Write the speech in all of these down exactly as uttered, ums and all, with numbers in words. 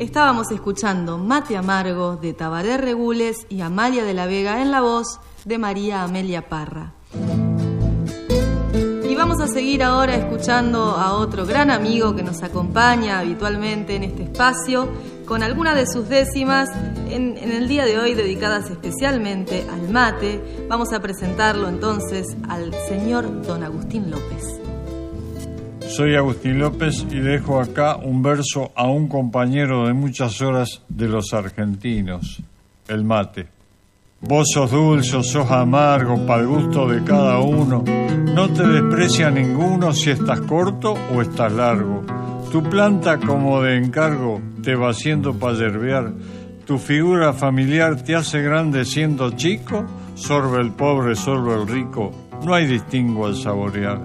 Estábamos escuchando Mate Amargo de Tabaré Regules y Amalia de la Vega en la voz de María Amelia Parra. Y vamos a seguir ahora escuchando a otro gran amigo que nos acompaña habitualmente en este espacio con algunas de sus décimas en, en el día de hoy dedicadas especialmente al mate. Vamos a presentarlo entonces al señor don Agustín López. Soy Agustín López y dejo acá un verso a un compañero de muchas horas de los argentinos, el mate. Vos sos dulce, sos amargo, pa'l gusto de cada uno. No te desprecia ninguno si estás corto o estás largo. Tu planta como de encargo te va haciendo pa' yerbear. Tu figura familiar te hace grande siendo chico. Sorbe el pobre, sorbe el rico, no hay distingo al saborear.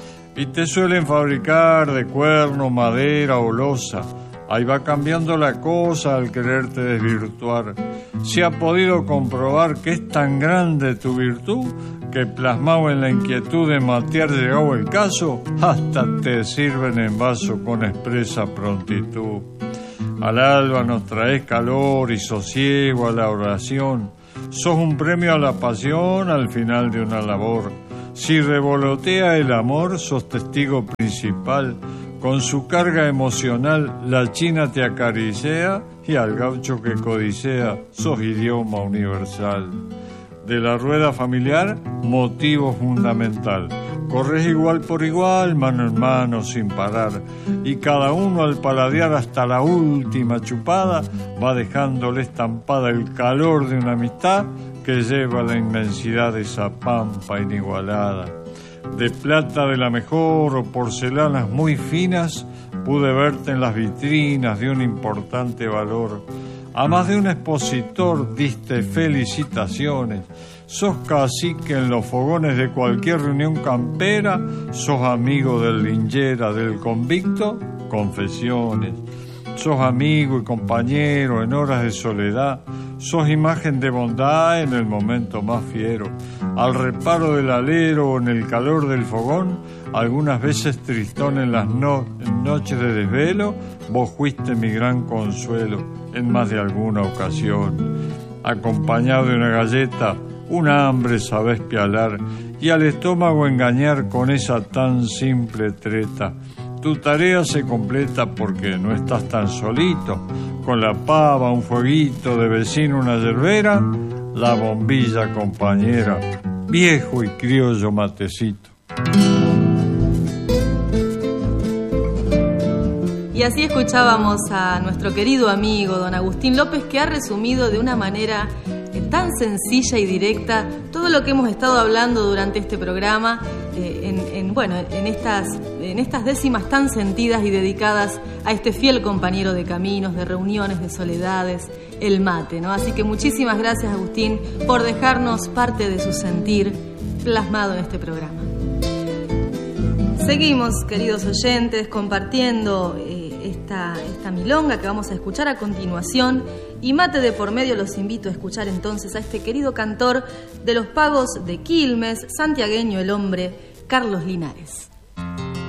Y te suelen fabricar de cuerno, madera o losa. Ahí va cambiando la cosa al quererte desvirtuar. Se ha podido comprobar que es tan grande tu virtud que plasmado en la inquietud de matear llegado el caso, hasta te sirven en vaso con expresa prontitud. Al alba nos traes calor y sosiego a la oración. Sos un premio a la pasión al final de una labor. Si revolotea el amor, sos testigo principal. Con su carga emocional, la china te acaricea y al gaucho que codicea, sos idioma universal. De la rueda familiar, motivo fundamental. Corres igual por igual, mano en mano, sin parar. Y cada uno al paladear hasta la última chupada, va dejándole estampada el calor de una amistad que lleva la inmensidad de esa pampa inigualada. De plata de la mejor o porcelanas muy finas, pude verte en las vitrinas de un importante valor. A más de un expositor diste felicitaciones. Sos cacique en los fogones de cualquier reunión campera. Sos amigo del linchera, del convicto, confesiones. Sos amigo y compañero en horas de soledad. Sos imagen de bondad en el momento más fiero. Al reparo del alero o en el calor del fogón, algunas veces tristón en las no- en noches de desvelo, vos fuiste mi gran consuelo en más de alguna ocasión. Acompañado de una galleta, un hambre sabés pialar y al estómago engañar con esa tan simple treta. Tu tarea se completa porque no estás tan solito. Con la pava, un fueguito, de vecino una yerbera, la bombilla compañera, viejo y criollo matecito. Y así escuchábamos a nuestro querido amigo don Agustín López, que ha resumido de una manera tan sencilla y directa todo lo que hemos estado hablando durante este programa, eh, en, en, bueno, en estas, en estas décimas tan sentidas y dedicadas a este fiel compañero de caminos, de reuniones, de soledades, el mate, ¿no? Así que muchísimas gracias, Agustín, por dejarnos parte de su sentir plasmado en este programa. Seguimos, queridos oyentes, compartiendo eh, esta, esta milonga que vamos a escuchar a continuación. Y mate de por medio, los invito a escuchar entonces a este querido cantor de los pagos de Quilmes, santiagueño el hombre, Carlos Linares.